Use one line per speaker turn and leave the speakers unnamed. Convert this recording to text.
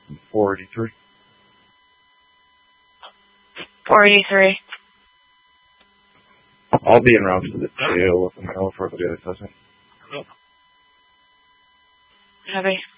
483.
483.
I'll be en route to the jail with the mail for the assessment.
Heavy.